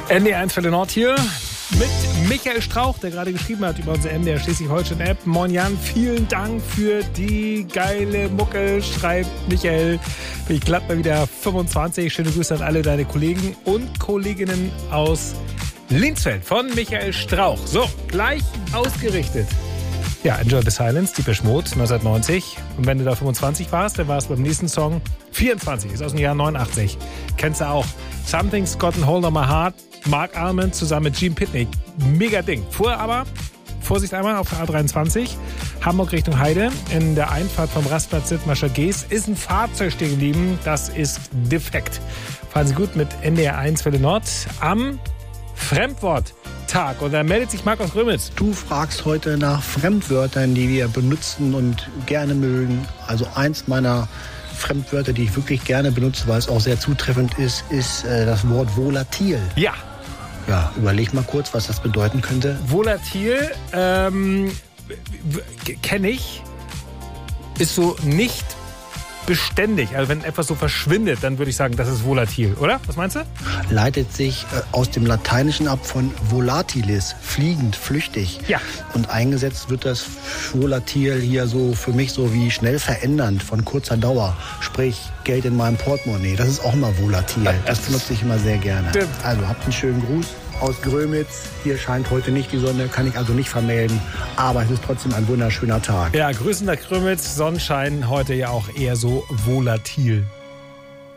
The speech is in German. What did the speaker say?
NDR1 für den Nord hier mit Michael Strauch, der gerade geschrieben hat über unsere NDR Schleswig-Holstein-App. Moin Jan, vielen Dank für die geile Mucke, schreibt Michael. Bin ich glatt mal wieder 25. Schöne Grüße an alle deine Kollegen und Kolleginnen aus Linsfeld von Michael Strauch. So, gleich ausgerichtet. Ja, Enjoy the Silence, Depeche Mode, 1990. Und wenn du da 25 warst, dann war es beim nächsten Song 24, ist aus dem Jahr 89. Kennst du auch. Something's Got a Hold on My Heart, Mark Almond zusammen mit Gene Pitney. Mega Ding. Vorher aber, Vorsicht einmal, auf der A23, Hamburg Richtung Heide. In der Einfahrt vom Rastplatz Dithmarscher Geest ist ein Fahrzeug stehen geblieben. Das ist defekt. Fahren Sie gut mit NDR1 Welle Nord am Fremdworttag. Und da meldet sich Marc aus Grömitz. Du fragst heute nach Fremdwörtern, die wir benutzen und gerne mögen. Also eins meiner Fremdwörter, die ich wirklich gerne benutze, weil es auch sehr zutreffend ist, ist das Wort volatil. Ja. Ja, überleg mal kurz, was das bedeuten könnte. Volatil, kenne ich, ist so nicht beständig. Also wenn etwas so verschwindet, dann würde ich sagen, das ist volatil, oder? Was meinst du? Leitet sich aus dem Lateinischen ab von volatilis, fliegend, flüchtig. Ja. Und eingesetzt wird das volatil hier so für mich so wie schnell verändernd, von kurzer Dauer. Sprich, Geld in meinem Portemonnaie. Das ist auch immer volatil. Das benutze ich immer sehr gerne. Stimmt. Also habt einen schönen Gruß aus Grömitz. Hier scheint heute nicht die Sonne, kann ich also nicht vermelden. Aber es ist trotzdem ein wunderschöner Tag. Ja, Grüßen nach Grömitz. Sonnenschein heute ja auch eher so volatil.